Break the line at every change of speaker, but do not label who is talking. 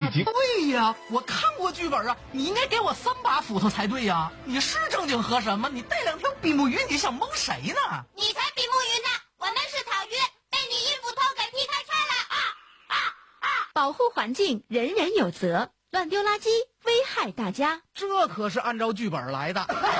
经。
对呀，我看过剧本啊，你应该给我3把斧头才对呀！你是正经河神吗？你带2条比目鱼，你想蒙谁呢？
你才比目鱼呢！我们是草鱼，被你一斧头给劈开菜了！
保护环境，人人有责，乱丢垃圾危害大家。
这可是按照剧本来的。